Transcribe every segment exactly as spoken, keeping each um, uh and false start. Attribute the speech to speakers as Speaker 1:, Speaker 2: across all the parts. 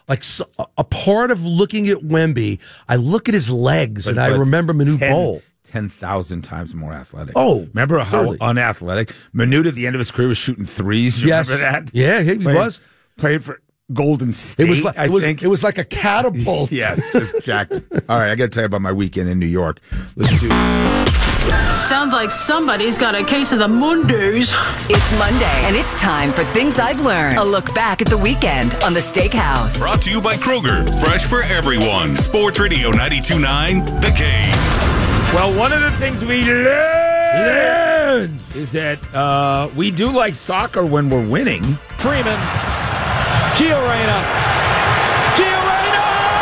Speaker 1: like so, a part of looking at Wemby, I look at his legs
Speaker 2: but,
Speaker 1: and I remember Manute Bol.
Speaker 2: ten thousand times more athletic.
Speaker 1: Oh,
Speaker 2: remember how
Speaker 1: surely.
Speaker 2: unathletic? Manute at the end of his career was shooting threes. You
Speaker 1: yes.
Speaker 2: remember that?
Speaker 1: Yeah, he
Speaker 2: played,
Speaker 1: was.
Speaker 2: Played for Golden State,
Speaker 1: it was like,
Speaker 2: I
Speaker 1: it was,
Speaker 2: think.
Speaker 1: It was like a catapult.
Speaker 2: Yes, just jacked. All right, I got to tell you about my weekend in New York. Let's do
Speaker 3: Sounds like somebody's got a case of the Mondays.
Speaker 4: It's Monday, and it's time for Things I've Learned. A look back at the weekend on the Steakhouse.
Speaker 5: Brought to you by Kroger. Fresh for everyone. Sports Radio ninety-two point nine, The Game.
Speaker 2: Well, one of the things we learned is that uh, we do like soccer when we're winning.
Speaker 6: Freeman. Gio Reyna. Gio Reyna!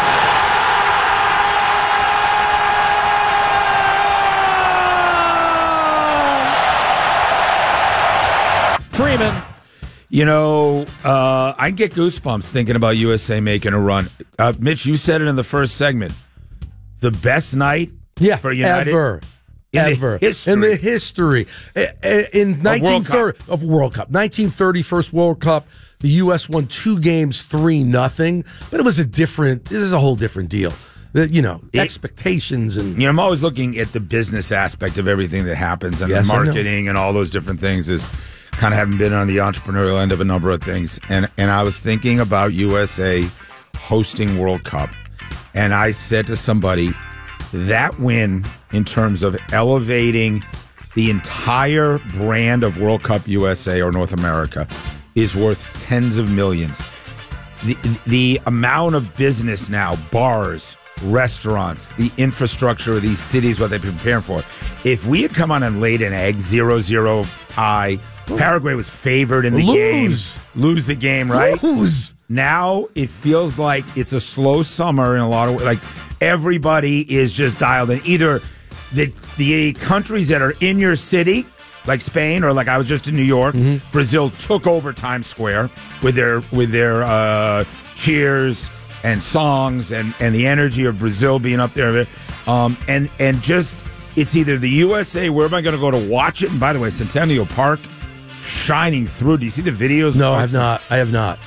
Speaker 6: Freeman.
Speaker 2: You know, uh, I get goosebumps thinking about U S A making a run. Uh, Mitch, you said it in the first segment. The best night
Speaker 1: yeah,
Speaker 2: for United
Speaker 1: ever.
Speaker 2: In
Speaker 1: ever.
Speaker 2: The history.
Speaker 1: In the history. In nineteen thirty of World Cup. nineteen thirty first World Cup, the U S won two games, three nothing. But it was a different, this is a whole different deal. You know, it, expectations and...
Speaker 2: You know, I'm always looking at the business aspect of everything that happens and
Speaker 1: yes,
Speaker 2: the marketing and all those different things is kind of having been on the entrepreneurial end of a number of things. And, and I was thinking about U S A hosting World Cup. And I said to somebody, that win in terms of elevating the entire brand of World Cup U S A or North America is worth tens of millions. The, the amount of business now, bars, restaurants, the infrastructure of these cities, what they've been preparing for. If we had come on and laid an egg, zero zero tie, Paraguay was favored in the
Speaker 1: Lose.
Speaker 2: game. Lose the game, right?
Speaker 1: Lose.
Speaker 2: Now it feels like it's a slow summer in a lot of ways. Like everybody is just dialed in. Either the the countries that are in your city, like Spain, or like I was just in New York, mm-hmm. Brazil took over Times Square with their with their uh, cheers and songs and, and the energy of Brazil being up there. Um, and and just it's either the U S A. Where am I going to go to watch it? And by the way, Centennial Park shining through. Do you see the videos?
Speaker 1: No, I have not. I have not.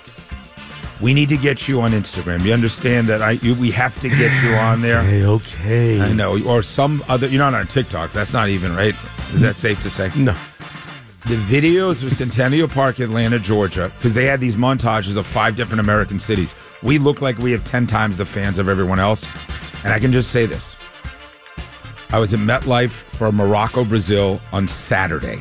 Speaker 2: We need to get you on Instagram. You understand that I you, we have to get you on there.
Speaker 1: Okay, okay.
Speaker 2: I know. Or some other. You're not on TikTok. That's not even right. Is that safe to say?
Speaker 1: No.
Speaker 2: The videos of Centennial Park, Atlanta, Georgia, because they had these montages of five different American cities. We look like we have ten times the fans of everyone else. And I can just say this. I was at MetLife for Morocco, Brazil on Saturday.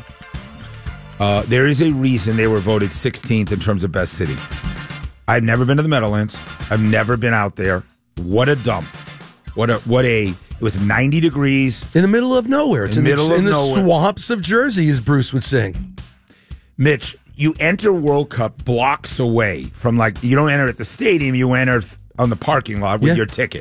Speaker 2: Uh, there is a reason they were voted sixteenth in terms of best city. I've never been to the Meadowlands. I've never been out there. What a dump. What a, what a, it was ninety degrees.
Speaker 1: In the middle of nowhere. It's in,
Speaker 2: in, middle
Speaker 1: the,
Speaker 2: of
Speaker 1: in the
Speaker 2: nowhere.
Speaker 1: swamps of Jersey, as Bruce would sing.
Speaker 2: Mitch, you enter World Cup blocks away from, like, you don't enter at the stadium, you enter on the parking lot with
Speaker 1: yeah.
Speaker 2: your ticket.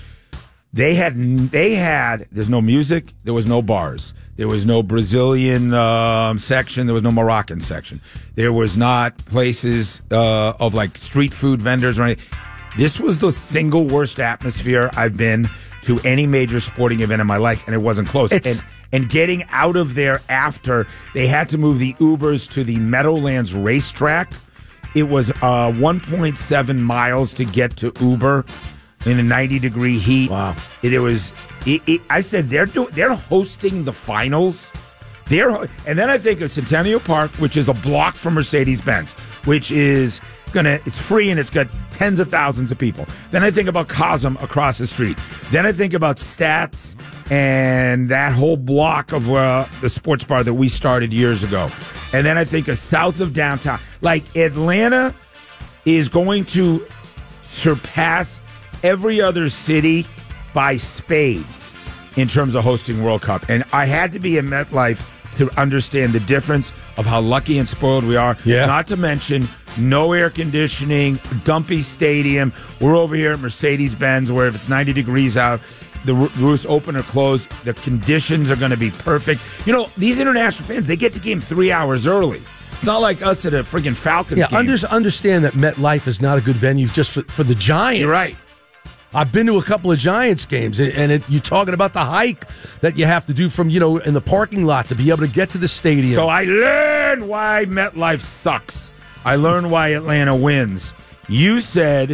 Speaker 2: They had, they had, there's no music, there was no bars. There was no Brazilian um, section. There was no Moroccan section. There was not places uh, of like street food vendors or anything. This was the single worst atmosphere I've been to any major sporting event in my life, and it wasn't close.
Speaker 1: It's-
Speaker 2: And, and getting out of there after, they had to move the Ubers to the Meadowlands racetrack. It was uh, one point seven miles to get to Uber in a ninety degree heat.
Speaker 1: Wow.
Speaker 2: It, it was. It, it, I said they're do, they're hosting the finals. They're and then I think of Centennial Park, which is a block from Mercedes-Benz, which is gonna it's free and it's got tens of thousands of people. Then I think about Cosm across the street. Then I think about Stats and that whole block of uh, the sports bar that we started years ago. And then I think of south of downtown. Like Atlanta is going to surpass every other city by spades in terms of hosting World Cup. And I had to be in MetLife to understand the difference of how lucky and spoiled we are.
Speaker 1: Yeah.
Speaker 2: Not to mention no air conditioning, dumpy stadium. We're over here at Mercedes-Benz where if it's ninety degrees out, the roof's open or closed, the conditions are going to be perfect. You know, these international fans, they get to game three hours early. It's not like us at a friggin' Falcons
Speaker 1: yeah,
Speaker 2: game.
Speaker 1: under, understand that MetLife is not a good venue just for, for the Giants.
Speaker 2: You're right.
Speaker 1: I've been to a couple of Giants games, and it, you're talking about the hike that you have to do from, you know, in the parking lot to be able to get to the stadium.
Speaker 2: So I learned why MetLife sucks. I learned why Atlanta wins. You said